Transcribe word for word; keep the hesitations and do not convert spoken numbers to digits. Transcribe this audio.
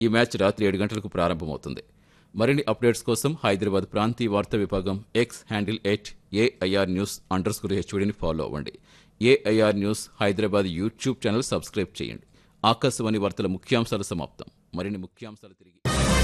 ఈ మ్యాచ్ రాత్రి ఏడు గంటలకు ప్రారంభమవుతుంది. మరిన్ని అప్డేట్స్ కోసం హైదరాబాద్ ప్రాంతీయ వార్తా విభాగం X handle at AIR news under score హెచ్వీడీని follow అవ్వండి. AIR news Hyderabad YouTube channel subscribe చేయండి. ఆకాశవాణి వార్తల ముఖ్యాంశాలు సమాప్తం. మరిన్ని ముఖ్యాంశాలు తిరిగి